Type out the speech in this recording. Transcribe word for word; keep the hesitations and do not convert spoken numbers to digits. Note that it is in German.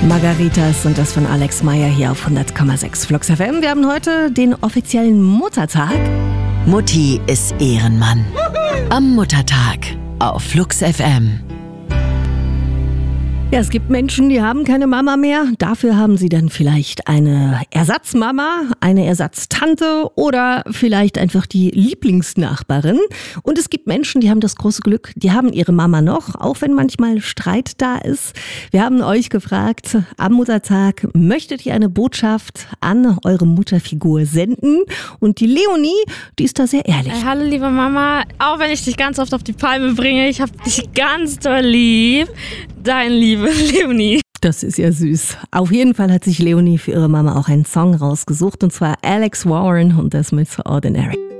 Margaritas und das von Alex Meyer hier auf hundert Komma sechs Flux F M. Wir haben heute den offiziellen Muttertag. Mutti ist Ehrenmann. Am Muttertag auf Flux F M. Ja, es gibt Menschen, die haben keine Mama mehr. Dafür haben sie dann vielleicht eine Ersatzmama, eine Ersatztante oder vielleicht einfach die Lieblingsnachbarin. Und es gibt Menschen, die haben das große Glück, die haben ihre Mama noch, auch wenn manchmal Streit da ist. Wir haben euch gefragt, am Muttertag, möchtet ihr eine Botschaft an eure Mutterfigur senden? Und die Leonie, die ist da sehr ehrlich. Hey, hallo liebe Mama, auch wenn ich dich ganz oft auf die Palme bringe, ich hab dich ganz doll lieb. Dein liebe Leonie. Das ist ja süß. Auf jeden Fall hat sich Leonie für ihre Mama auch einen Song rausgesucht, und zwar Alex Warren und das mit So Ordinary.